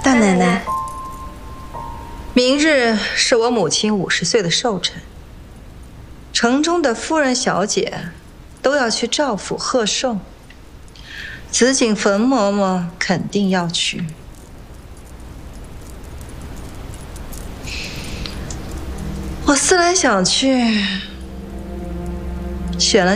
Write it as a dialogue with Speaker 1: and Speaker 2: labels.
Speaker 1: 大奶奶，
Speaker 2: 明日是我母亲50岁的寿辰，城中的夫人小姐都要去赵府贺寿，紫锦冯嬷嬷肯定要去。我思来想去，